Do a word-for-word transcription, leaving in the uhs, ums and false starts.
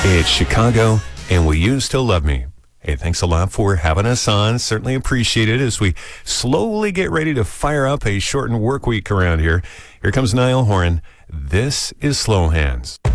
It's Chicago, and Will You Still Love Me? Hey, thanks a lot for having us on. Certainly appreciate it as we slowly get ready to fire up a shortened work week around here. Here comes Niall Horan. This is Slow Hands.